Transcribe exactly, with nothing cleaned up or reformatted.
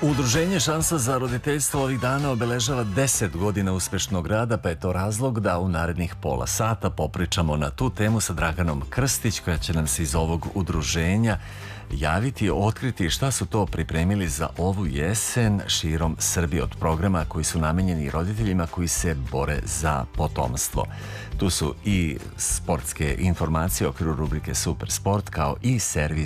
Udruženje Šansa za roditeljstvo ovih dana obeležava deset godina uspešnog rada, pa je to razlog da u narednih pola sata popričamo na tu temu sa Draganom Krstić, koja će nam se iz ovog udruženja javiti, otkriti šta su to pripremili za ovu jesen širom Srbije od programa koji su namenjeni roditeljima koji se bore za potomstvo. Tu su i sportske informacije u okviru rubrike Super sport, kao i servis